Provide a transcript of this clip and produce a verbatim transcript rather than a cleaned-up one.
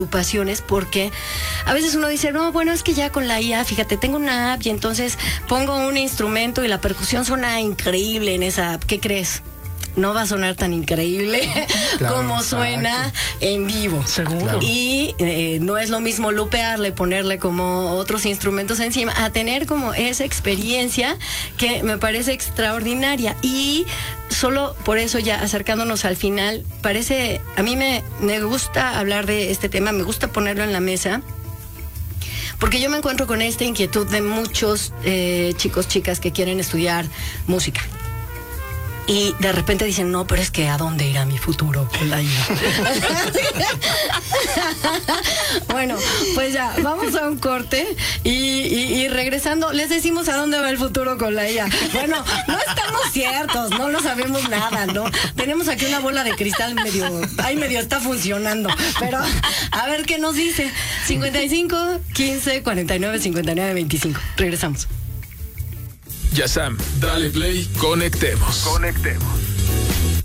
preocupaciones, porque a veces uno dice, no, bueno, es que ya con la I A, fíjate, tengo una app y entonces pongo un instrumento y la percusión suena increíble en esa app. ¿Qué crees? No va a sonar tan increíble claro, como exacto. suena en vivo. Seguro. Y eh, no es lo mismo lupearle, ponerle como otros instrumentos encima, a tener como esa experiencia que me parece extraordinaria. Y solo por eso, ya acercándonos al final, parece, a mí me, me gusta hablar de este tema, me gusta ponerlo en la mesa, porque yo me encuentro con esta inquietud de muchos eh, chicos, chicas que quieren estudiar música. Y de repente dicen, no, pero es que ¿a dónde irá mi futuro con la I A? Bueno, pues ya, vamos a un corte y, y, y regresando, les decimos a dónde va el futuro con la I A. Bueno, no estamos ciertos, no lo sabemos nada, ¿no? Tenemos aquí una bola de cristal medio, ahí medio está funcionando, pero a ver qué nos dice. cincuenta y cinco, quince, cuarenta y nueve, cincuenta y nueve, veinticinco. Regresamos. Yasam, dale play, conectemos. Conectemos.